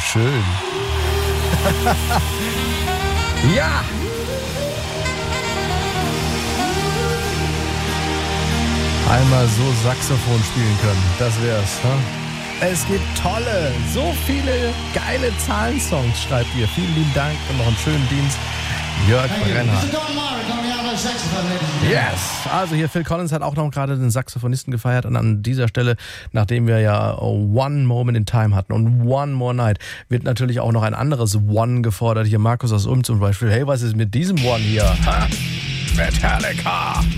schön. Ja! Einmal so Saxophon spielen können, das wär's. Ne? Es gibt so viele geile Zahlensongs, schreibt ihr. Vielen lieben Dank und noch einen schönen Dienst. Jörg Brenner. Yes! Also hier Phil Collins hat auch noch gerade den Saxophonisten gefeiert und an dieser Stelle, nachdem wir ja One Moment in Time hatten und One More Night, wird natürlich auch noch ein anderes One gefordert. Hier Markus aus Ulm zum Beispiel. Hey, was ist mit diesem One hier? Ha? Metallica!